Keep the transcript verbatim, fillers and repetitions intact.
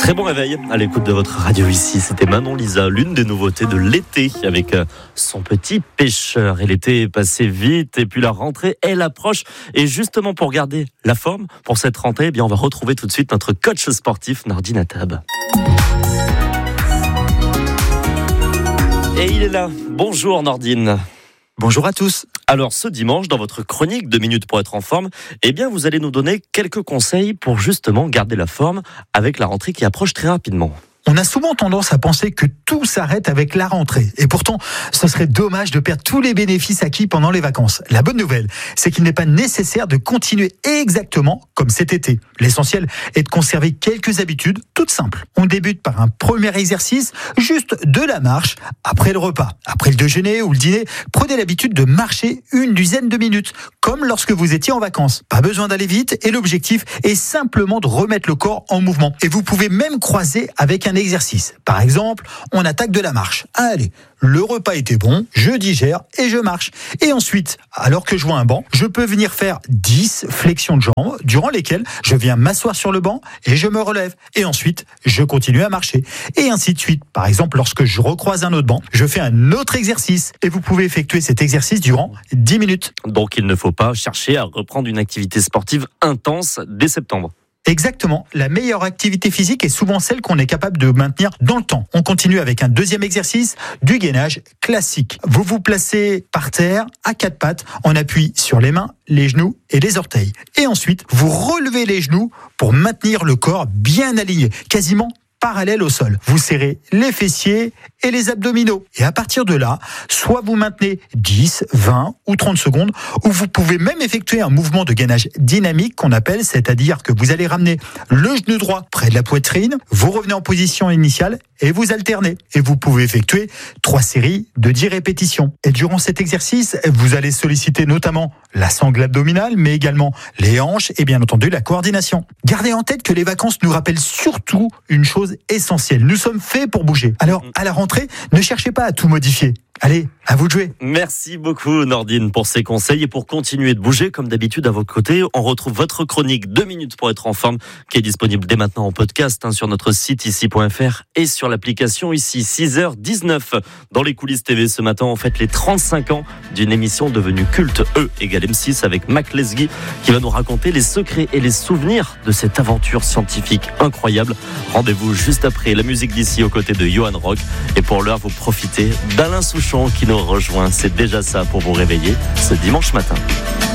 Très bon réveil à l'écoute de votre radio ici. C'était Manon Lisa, l'une des nouveautés de l'été avec son petit pêcheur. Et l'été est passé vite et puis la rentrée, elle approche. Et justement pour garder la forme pour cette rentrée, eh bien on va retrouver tout de suite notre coach sportif Nordine Attab. Et il est là. Bonjour Nordine. Bonjour à tous. Alors ce dimanche, dans votre chronique deux minutes pour être en forme, eh bien vous allez nous donner quelques conseils pour justement garder la forme avec la rentrée qui approche très rapidement. On a souvent tendance à penser que tout s'arrête avec la rentrée. Et pourtant, ce serait dommage de perdre tous les bénéfices acquis pendant les vacances. La bonne nouvelle, c'est qu'il n'est pas nécessaire de continuer exactement comme cet été. L'essentiel est de conserver quelques habitudes toutes simples. On débute par un premier exercice, juste de la marche après le repas. Après le déjeuner ou le dîner, prenez l'habitude de marcher une dizaine de minutes, comme lorsque vous étiez en vacances. Pas besoin d'aller vite et l'objectif est simplement de remettre le corps en mouvement. Et vous pouvez même croiser avec un exercice. Par exemple, on attaque de la marche. Allez, le repas était bon, je digère et je marche. Et ensuite, alors que je vois un banc, je peux venir faire dix flexions de jambes, durant lesquelles je viens m'asseoir sur le banc et je me relève. Et ensuite, je continue à marcher. Et ainsi de suite. Par exemple, lorsque je recroise un autre banc, je fais un autre exercice. Et vous pouvez effectuer cet exercice durant dix minutes. Donc il ne faut pas chercher à reprendre une activité sportive intense dès septembre. Exactement. La meilleure activité physique est souvent celle qu'on est capable de maintenir dans le temps. On continue avec un deuxième exercice, du gainage classique. Vous vous placez par terre, à quatre pattes, en appui sur les mains, les genoux et les orteils. Et ensuite, vous relevez les genoux pour maintenir le corps bien aligné, quasiment parallèle au sol. Vous serrez les fessiers et les abdominaux. Et à partir de là, soit vous maintenez dix, vingt ou trente secondes, ou vous pouvez même effectuer un mouvement de gainage dynamique qu'on appelle, c'est-à-dire que vous allez ramener le genou droit près de la poitrine, vous revenez en position initiale et vous alternez. Et vous pouvez effectuer trois séries de dix répétitions. Et durant cet exercice, vous allez solliciter notamment la sangle abdominale, mais également les hanches et bien entendu la coordination. Gardez en tête que les vacances nous rappellent surtout une chose essentielle. Nous sommes faits pour bouger. Alors, à la rentrée, ne cherchez pas à tout modifier. Allez, à vous de jouer. Merci beaucoup Nordine pour ces conseils et pour continuer de bouger comme d'habitude à vos côtés. On retrouve votre chronique deux minutes pour être en forme qui est disponible dès maintenant en podcast hein, sur notre site ici point f r et sur l'application ici. Six heures dix-neuf dans les coulisses T V ce matin. On fête les trente-cinq ans d'une émission devenue culte E égale M six avec Mac Lesguy qui va nous raconter les secrets et les souvenirs de cette aventure scientifique incroyable. Rendez-vous juste après la musique d'ici aux côtés de Johan Rock et pour l'heure vous profitez d'Alain Souchon qui nous rejoint. C'est déjà ça pour vous réveiller ce dimanche matin.